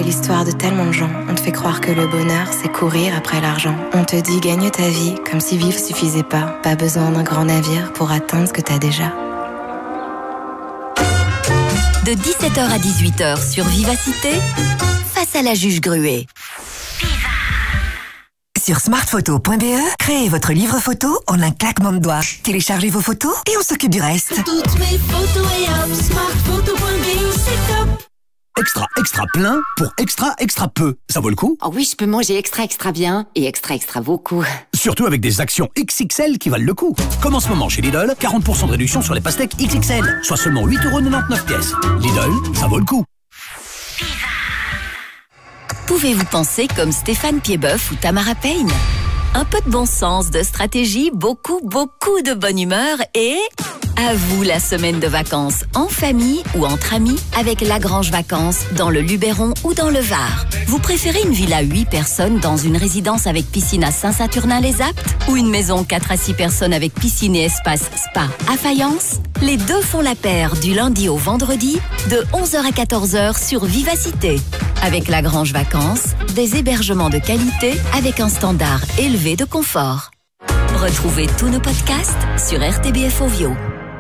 fait l'histoire de tellement de gens. On te fait croire que le bonheur, c'est courir après l'argent. On te dit gagne ta vie, comme si vivre suffisait pas. Pas besoin d'un grand navire pour atteindre ce que t'as déjà. De 17h à 18h sur Vivacité, face à la juge Gruet. Sur smartphoto.be, créez votre livre photo en un claquement de doigts. Téléchargez vos photos et on s'occupe du reste. Toutes mes photos et hop, smartphoto.be, c'est top. Extra plein pour extra peu. Ça vaut le coup? Oh oui, je peux manger extra bien et extra beaucoup. Surtout avec des actions XXL qui valent le coup. Comme en ce moment chez Lidl, 40% de réduction sur les pastèques XXL, soit seulement 8,99 pièces. Lidl, ça vaut le coup. Pouvez-vous penser comme Stéphane Piedboeuf ou Tamara Payne? Un peu de bon sens, de stratégie, beaucoup de bonne humeur et... à vous la semaine de vacances, en famille ou entre amis, avec Lagrange Vacances, dans le Luberon ou dans le Var. Vous préférez une villa à 8 personnes dans une résidence avec piscine à Saint-Saturnin-les-Aptes ou une maison 4 à 6 personnes avec piscine et espace spa à Fayence? Les deux font la paire du lundi au vendredi, de 11h à 14h sur Vivacité. Avec Lagrange Vacances, des hébergements de qualité avec un standard élevé de confort. Retrouvez tous nos podcasts sur RTBF Ovio.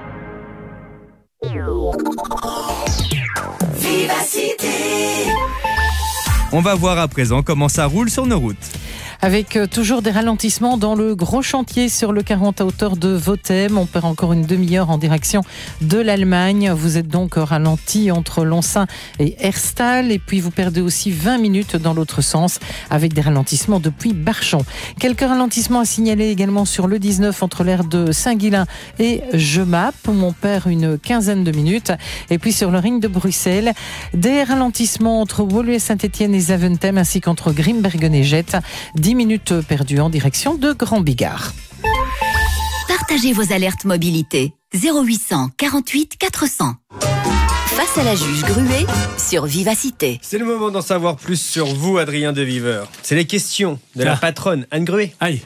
Vivacité. On va voir à présent comment ça roule sur nos routes. Avec toujours des ralentissements dans le gros chantier sur le 40 à hauteur de Vothem. On perd encore une demi-heure en direction de l'Allemagne. Vous êtes donc ralenti entre Lonsin et Herstal. Et puis vous perdez aussi 20 minutes dans l'autre sens avec des ralentissements depuis Barchon. Quelques ralentissements à signaler également sur le 19 entre l'aire de Saint-Guilain et Jemap, où on perd une quinzaine de minutes. Et puis sur le ring de Bruxelles, des ralentissements entre Woluwe Saint-Étienne et Zaventem ainsi qu'entre Grimbergen et Jette. 10 minutes perdues en direction de Grand Bigard. Partagez vos alertes mobilité. 0800 48 400. Face à la juge Gruet sur Vivacité. C'est le moment d'en savoir plus sur vous, Adrien Deviveur. C'est les questions de la patronne Anne Gruet. Aïe.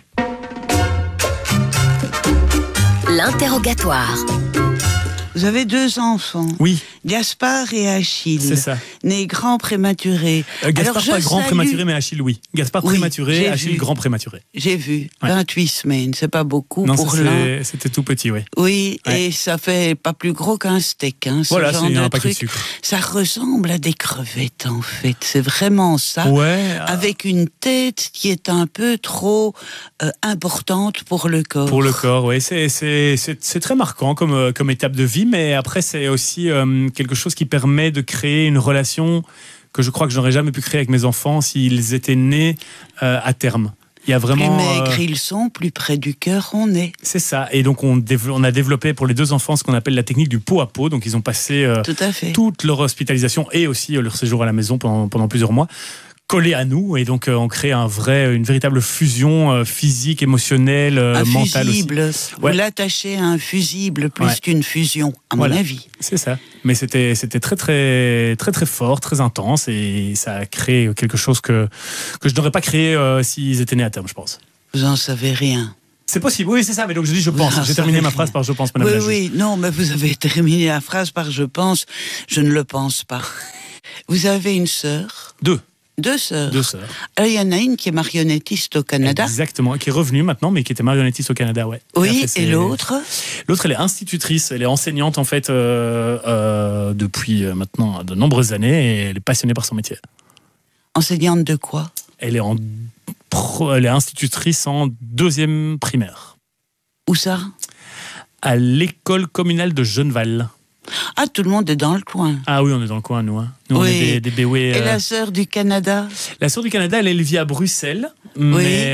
L'interrogatoire. Vous avez 2 enfants. Oui. Gaspard et Achille. C'est ça. Nés grands prématurés. Gaspard pas grand prématuré, mais Achille oui. Gaspard prématuré, Achille grand prématuré. J'ai vu. Ouais. 28 semaines, c'est pas beaucoup non, pour l'un. C'était tout petit, oui. Oui, ouais. Et ça fait pas plus gros qu'un steak. Hein, voilà, c'est un paquet de sucre. Ça ressemble à des crevettes, en fait. C'est vraiment ça. Ouais. Avec une tête qui est un peu trop importante pour le corps. Pour le corps, oui. C'est très marquant comme étape de vie. Mais après, c'est aussi quelque chose qui permet de créer une relation que je crois que je n'aurais jamais pu créer avec mes enfants s'ils étaient nés à terme. Il y a vraiment, plus maigres ils sont, plus près du cœur on est. C'est ça. Et donc, on a développé pour les 2 enfants ce qu'on appelle la technique du pot à pot. Donc, ils ont passé toute leur hospitalisation et aussi leur séjour à la maison pendant plusieurs mois collés à nous, et donc on crée une véritable fusion physique, émotionnelle, mentale fusible. Aussi. Vous l'attachez à un fusible plus qu'une fusion, à mon avis. C'est ça. Mais c'était très fort, très intense, et ça a créé quelque chose que je n'aurais pas créé s'ils étaient nés à terme, je pense. Vous en savez rien. C'est possible, oui, c'est ça. Mais donc je dis je pense. J'ai terminé ma phrase par je pense, madame la juge. Oui, non, mais vous avez terminé la phrase par je pense. Je ne le pense pas. Vous avez une sœur? 2 sœurs. 2 sœurs. Il y en a une qui est marionnettiste au Canada. Exactement, qui est revenue maintenant, mais qui était marionnettiste au Canada, ouais. Oui, et l'autre? L'autre, elle est institutrice, elle est enseignante en fait depuis maintenant de nombreuses années, et elle est passionnée par son métier. Enseignante de quoi? Elle est institutrice en 2e primaire. Où ça? À l'école communale de Genneval. Ah, tout le monde est dans le coin. Ah oui, on est dans le coin, nous. Hein. Nous, on est des béoués. Et la sœur du Canada? La sœur du Canada, elle vit à Bruxelles, mais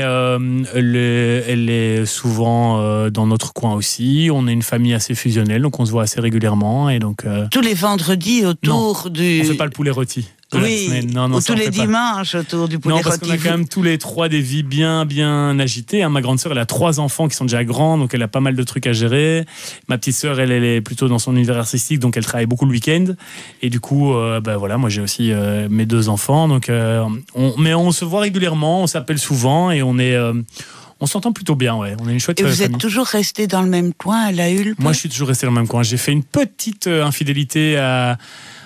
elle est souvent dans notre coin aussi. On est une famille assez fusionnelle, donc on se voit assez régulièrement. Et donc, tous les vendredis autour du... on ne fait pas le poulet rôti. Oui, ou tous les dimanches autour du poulet rôti. Non, parce qu'on a quand même tous les 3 des vies bien agités. Hein. Ma grande sœur, elle a 3 enfants qui sont déjà grands, donc elle a pas mal de trucs à gérer. Ma petite sœur, elle est plutôt dans son univers artistique, donc elle travaille beaucoup le week-end. Et du coup, voilà, moi j'ai aussi mes 2 enfants. Donc, mais on se voit régulièrement, on s'appelle souvent, et on s'entend plutôt bien, ouais. On a une chouette famille. Et vous êtes toujours resté dans le même coin, à La Hulpe? Moi, je suis toujours resté dans le même coin. J'ai fait une petite infidélité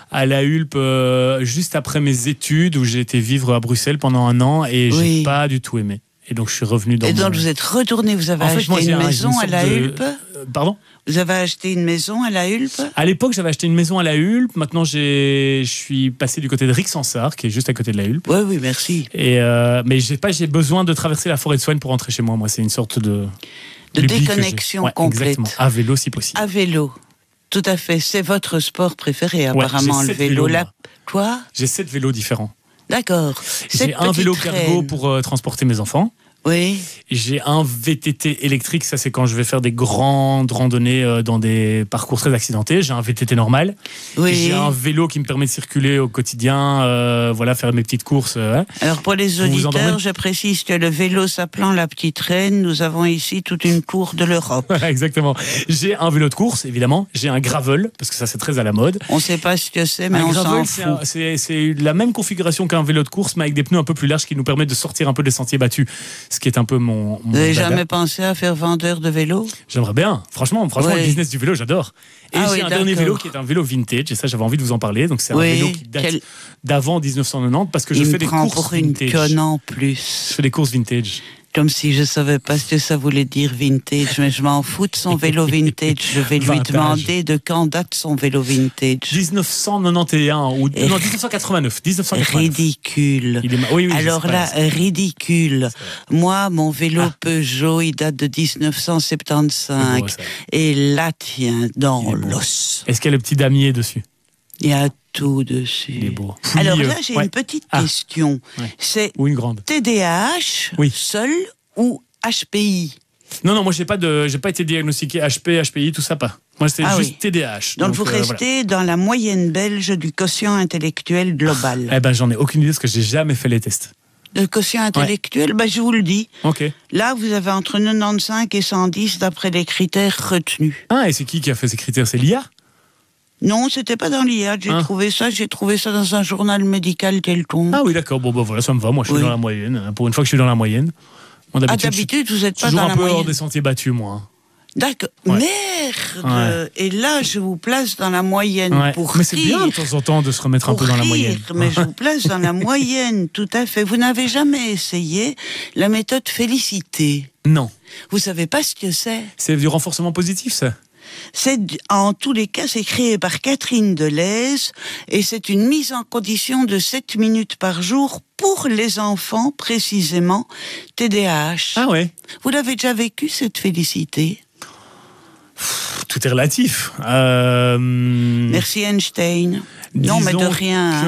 à La Hulpe juste après mes études, où j'ai été vivre à Bruxelles pendant 1 an et j'ai pas du tout aimé. Et donc je suis revenu dans. Et donc vous êtes retourné, vous avez acheté une maison à La Hulpe. Pardon ? Vous avez acheté une maison à La Hulpe ? À l'époque, j'avais acheté une maison à La Hulpe. Maintenant, je suis passé du côté de Rixensart, qui est juste à côté de La Hulpe. Oui, merci. Et mais j'ai besoin de traverser la forêt de Soignes pour rentrer chez moi. Moi, c'est une sorte de déconnexion complète. Exactement. À vélo, si possible. À vélo. Tout à fait. C'est votre sport préféré, apparemment, le vélo. Quoi ? J'ai 7 vélos différents. D'accord. J'ai un vélo cargo pour transporter mes enfants. Oui. J'ai un VTT électrique, ça c'est quand je vais faire des grandes randonnées dans des parcours très accidentés. J'ai un VTT normal. Oui. J'ai un vélo qui me permet de circuler au quotidien, faire mes petites courses. Alors pour les auditeurs, je précise que le vélo s'appelant la Petite Reine, nous avons ici toute une cour de l'Europe. Voilà, exactement. J'ai un vélo de course, évidemment. J'ai un gravel, parce que ça c'est très à la mode. On ne sait pas ce que c'est, mais on s'en fout. C'est la même configuration qu'un vélo de course, mais avec des pneus un peu plus larges qui nous permettent de sortir un peu des sentiers battus. Ce qui est un peu mon Vous n'avez jamais pensé à faire vendeur de vélo ? J'aimerais bien. Franchement, le business du vélo, j'adore. Et j'ai un dernier vélo qui est un vélo vintage, et ça, j'avais envie de vous en parler. Donc, c'est un vélo qui date d'avant 1990, parce que je fais des courses pour vintage. Une conne en plus. Je fais des courses vintage. Comme si je savais pas ce que ça voulait dire vintage, mais je m'en fous de son vélo vintage. Je vais lui demander de quand date son vélo vintage. 1991 ou non 1989. Ridicule. Oui, alors là, ridicule. Moi, mon vélo Peugeot, il date de 1975. Beau, et là, tiens, dans l'os. Est-ce qu'il y a le petit damier dessus ? Il y a tout dessus. Il est beau. Alors là, j'ai une petite question. C'est ou une grande. TDAH seul ou HPI ? Non, moi j'ai pas été diagnostiqué HP, HPI, tout ça pas. Moi c'est juste TDAH. Donc vous restez dans la moyenne belge du quotient intellectuel global. Eh ben j'en ai aucune idée parce que j'ai jamais fait les tests. Le quotient intellectuel, je vous le dis. Ok. Là, vous avez entre 95 et 110 d'après les critères retenus. Ah, et c'est qui a fait ces critères ? C'est l'IA ? Non, c'était pas dans l'IA. J'ai trouvé ça dans un journal médical quelconque. Ah oui, d'accord. Bon, voilà, ça me va. Moi, je suis dans la moyenne. Pour une fois que je suis dans la moyenne. Moi, d'habitude, vous n'êtes pas dans la moyenne. Toujours un peu hors des sentiers battus, moi. D'accord. Merde. Et là, je vous place dans la moyenne pour Mais c'est bien de temps en temps de se remettre un peu dans la moyenne. Mais je vous place dans la moyenne, tout à fait. Vous n'avez jamais essayé la méthode Félicité ? Non. Vous savez pas ce que c'est ? C'est du renforcement positif, ça ? En tous les cas, c'est créé par Catherine Deleuze et c'est une mise en condition de 7 minutes par jour pour les enfants, précisément, TDAH. Ah ouais. Vous l'avez déjà vécu, cette félicité ? Tout est relatif. Merci Einstein. Non, mais de rien.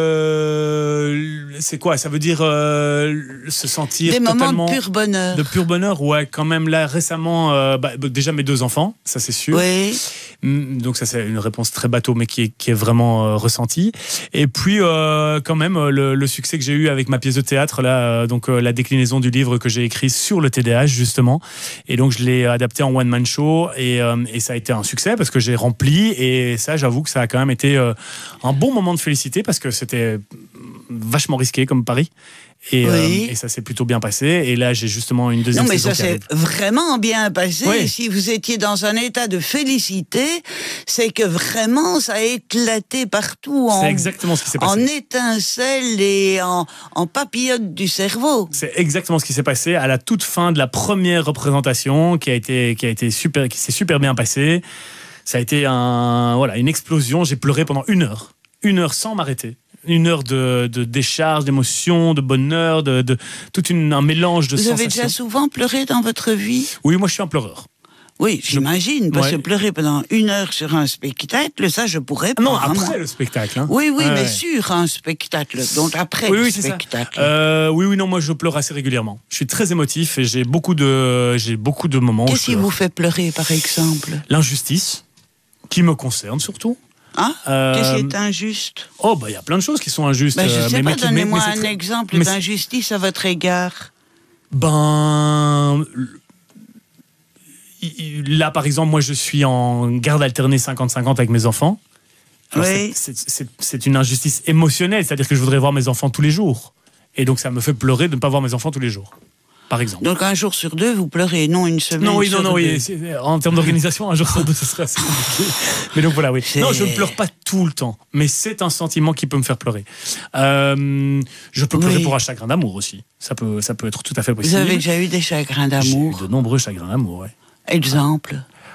C'est quoi ? Ça veut dire se sentir des totalement... moments de pur bonheur. De pur bonheur, ouais. Quand même, là, récemment, déjà mes 2 enfants, ça c'est sûr. Oui. Donc ça c'est une réponse très bateau, mais qui est vraiment ressentie. Et puis, quand même, le succès que j'ai eu avec ma pièce de théâtre, là, la déclinaison du livre que j'ai écrit sur le TDAH, justement. Et donc, je l'ai adapté en one-man show. Et ça a été un succès parce que j'ai rempli. Et ça, j'avoue que ça a quand même été un bon moment de félicité parce que c'était vachement risqué comme pari. Et ça s'est plutôt bien passé. Et là, j'ai justement une deuxième saison. Non, mais ça s'est vraiment bien passé. Oui. Si vous étiez dans un état de félicité, c'est que vraiment, ça a éclaté partout. C'est exactement ce qui s'est passé. En étincelles et en papillotes du cerveau. C'est exactement ce qui s'est passé à la toute fin de la première représentation qui s'est super bien passée. Ça a été une explosion. J'ai pleuré pendant 1 heure. 1 heure sans m'arrêter. 1 heure de décharge, d'émotion, de bonheur, de tout un mélange de sensations. Vous avez déjà souvent pleuré dans votre vie ? Oui, moi je suis un pleureur. Oui, j'imagine, parce que pleurer pendant 1 heure sur un spectacle, ça je pourrais pas. Non, après le spectacle. Hein. Oui, mais sur un spectacle, donc après le spectacle. Non, moi je pleure assez régulièrement. Je suis très émotif et j'ai beaucoup de moments. Qu'est-ce qui vous fait pleurer, par exemple ? L'injustice, qui me concerne surtout. Qu'est-ce qui est injuste ? Il y a plein de choses qui sont injustes. Je ne sais pas, donnez-moi un exemple d'injustice à votre égard. Là, par exemple, moi, je suis en garde alternée 50-50 avec mes enfants. Alors, c'est une injustice émotionnelle, c'est-à-dire que je voudrais voir mes enfants tous les jours. Et donc, ça me fait pleurer de ne pas voir mes enfants tous les jours. Par exemple. Donc 1 jour sur 2, vous pleurez, non une semaine sur 2. En termes d'organisation, 1 jour sur 2, ce serait assez compliqué. Mais donc voilà, oui. Non, je ne pleure pas tout le temps. Mais c'est un sentiment qui peut me faire pleurer. Je peux pleurer pour un chagrin d'amour aussi. Ça peut être tout à fait possible. Vous avez déjà eu des chagrins d'amour? J'ai eu de nombreux chagrins d'amour, ouais. Exemple?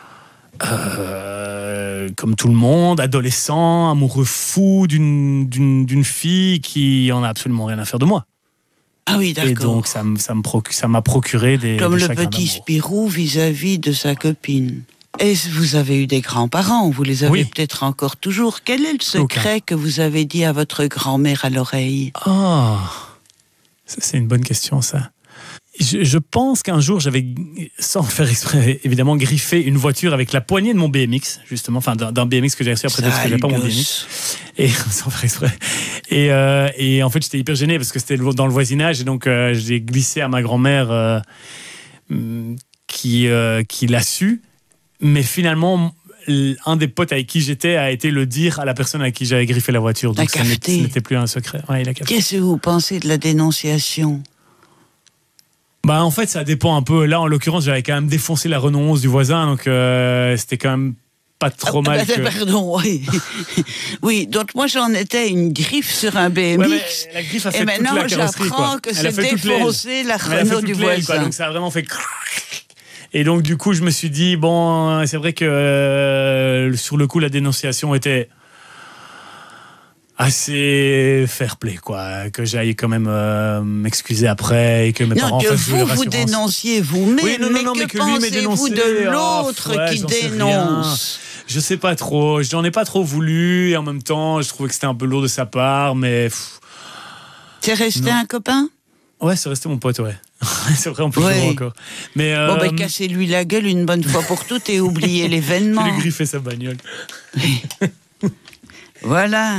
Comme tout le monde, adolescent, amoureux fou d'une fille qui en a absolument rien à faire de moi. Ah oui, d'accord. Et donc ça m'a procuré des Comme des le chagrins petit d'amour. Spirou vis-à-vis de sa copine. Et vous avez eu des grands-parents, vous les avez peut-être encore toujours. Quel est le secret que vous avez dit à votre grand-mère à l'oreille? Ah, ça, c'est une bonne question, ça. Je pense qu'un jour, j'avais, sans faire exprès, évidemment, griffé une voiture avec la poignée de mon BMX, justement, enfin d'un BMX que j'ai reçu après parce que j'avais pas mon BMX. Et sans faire exprès. Et en fait, j'étais hyper gêné parce que c'était dans le voisinage, et donc j'ai glissé à ma grand-mère qui l'a su, mais finalement. Un des potes avec qui j'étais a été le dire à la personne avec qui j'avais griffé la voiture. Donc ce n'était plus un secret. Ouais, il a capté. Qu'est-ce que vous pensez de la dénonciation? Bah en fait ça dépend un peu. Là en l'occurrence j'avais quand même défoncé la Renault 11 du voisin, donc c'était quand même pas trop mal. Pardon, oui. Oui, donc moi j'en étais une griffe sur un BMX. Ouais, la griffe a fait et maintenant toute la carrosserie, j'apprends que c'est défoncé la Renault du voisin. Donc ça a vraiment fait. Et donc du coup je me suis dit bon c'est vrai que sur le coup la dénonciation était assez fair play, quoi, que j'aille quand même m'excuser après et que mes parents fassent jouer leur assurance. Vous dénonciez vous-même, oui, mais que lui m'ait dénoncé. De l'autre qui dénonce? Je sais pas trop, j'en ai pas trop voulu et en même temps je trouvais que c'était un peu lourd de sa part, mais... C'est resté un copain? Ouais, c'est resté mon pote, ouais. C'est vrai, on peut jouer encore. Mais bon, ben, cassez-lui la gueule une bonne fois pour toutes et oubliez l'événement. Je lui griffer sa bagnole. Voilà.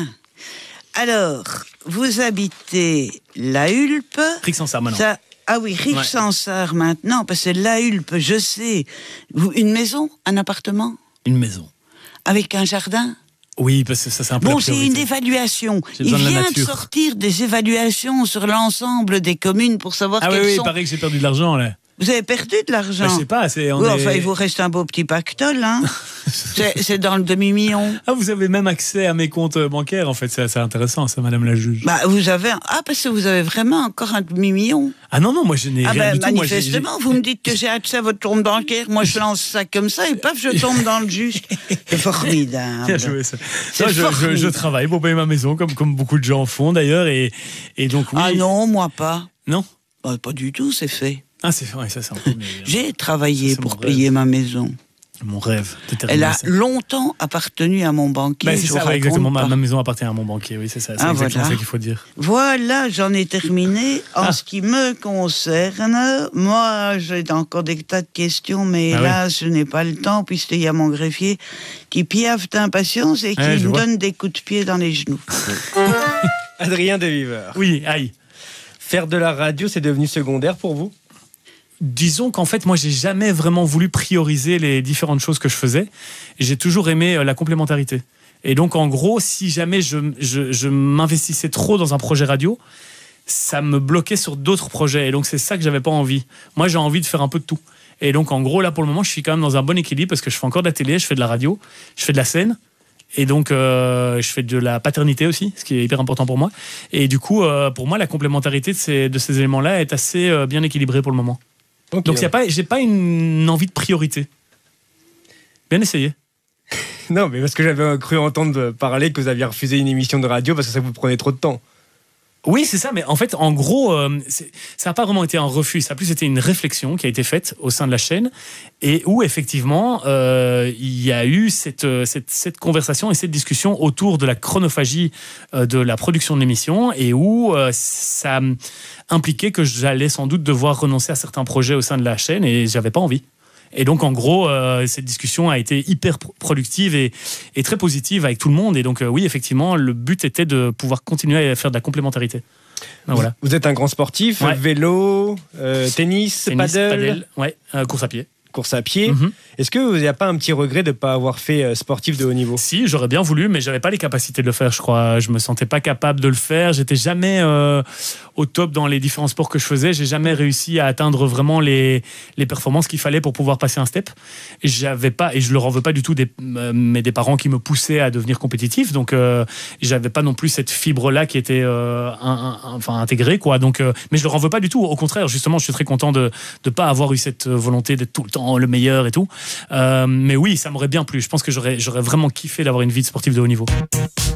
Alors, vous habitez La Hulpe. Rixensart maintenant. Ah oui, Rixensart maintenant, parce que La Hulpe, je sais. Une maison? Un appartement? Une maison. Avec un jardin? Oui, parce que ça, c'est un peu bon, c'est une évaluation. Il vient de sortir des évaluations sur l'ensemble des communes pour savoir quelles sont... il paraît que j'ai perdu de l'argent, là. Vous avez perdu de l'argent? Je sais pas, enfin, il vous reste un beau petit pactole, hein. C'est dans le demi-million. Ah, vous avez même accès à mes comptes bancaires, en fait. C'est assez intéressant, ça, madame la juge. Bah, vous avez... Ah, parce que vous avez vraiment encore un demi-million. Ah non, moi, je n'ai rien du tout. Manifestement, vous me dites que j'ai accès à votre compte bancaire. Moi, je lance ça comme ça et paf, je tombe dans le juste. C'est formidable. Bien joué, ça. Je travaille pour payer ma maison, comme beaucoup de gens font, d'ailleurs. Et donc, oui. Ah non, moi pas. Non? Bah, pas du tout, c'est fait. Ah, c'est vrai, ça, c'est un peu... J'ai travaillé pour payer ma maison. Mon rêve. Elle a longtemps appartenu à mon banquier. Bah, c'est ça, exactement. Ma maison appartient à mon banquier, oui, c'est ça. C'est exactement ça qu'il faut dire. Voilà, j'en ai terminé. En ce qui me concerne, moi, j'ai encore des tas de questions, mais hélas, je n'ai pas le temps, puisqu'il y a mon greffier qui piaffe d'impatience et qui me donne des coups de pied dans les genoux. Adrien Deviveur. Oui, aïe. Faire de la radio, c'est devenu secondaire pour vous? Disons qu'en fait, moi, j'ai jamais vraiment voulu prioriser les différentes choses que je faisais. J'ai toujours aimé la complémentarité. Et donc, en gros, si jamais je m'investissais trop dans un projet radio, ça me bloquait sur d'autres projets. Et donc, c'est ça que j'avais pas envie. Moi, j'ai envie de faire un peu de tout. Et donc, en gros, là, pour le moment, je suis quand même dans un bon équilibre parce que je fais encore de la télé, je fais de la radio, je fais de la scène. Et donc, je fais de la paternité aussi, ce qui est hyper important pour moi. Et du coup, pour moi, la complémentarité de ces éléments-là est assez bien équilibrée pour le moment. Okay. Donc, j'ai pas une envie de priorité. Bien essayé. Non, mais parce que j'avais cru entendre parler que vous aviez refusé une émission de radio parce que ça vous prenait trop de temps. Oui, c'est ça, mais en fait, en gros, ça n'a pas vraiment été un refus, ça a plus été une réflexion qui a été faite au sein de la chaîne et où, effectivement, il y a eu cette conversation et cette discussion autour de la chronophagie de la production de l'émission et où ça impliquait que j'allais sans doute devoir renoncer à certains projets au sein de la chaîne et j'avais pas envie. Et donc, en gros, cette discussion a été hyper productive et très positive avec tout le monde. Et donc, oui, effectivement, le but était de pouvoir continuer à faire de la complémentarité. Donc, voilà. Vous êtes un grand sportif, vélo, tennis, padel. Ouais, course à pied. course à pied. Est-ce que vous n'avez pas un petit regret de ne pas avoir fait sportif de haut niveau? Si, j'aurais bien voulu, mais j'avais pas les capacités de le faire, je crois. Je me sentais pas capable de le faire. J'étais jamais au top dans les différents sports que je faisais. J'ai jamais réussi à atteindre vraiment les performances qu'il fallait pour pouvoir passer un step. Et j'avais pas, et je leur en veux pas du tout des parents qui me poussaient à devenir compétitif. Donc, j'avais pas non plus cette fibre-là qui était intégrée, quoi. Donc, mais je leur en veux pas du tout. Au contraire, justement, je suis très content de pas avoir eu cette volonté d'être tout le temps le meilleur et tout. Mais oui, ça m'aurait bien plu. Je pense que j'aurais vraiment kiffé d'avoir une vie de sportif de haut niveau.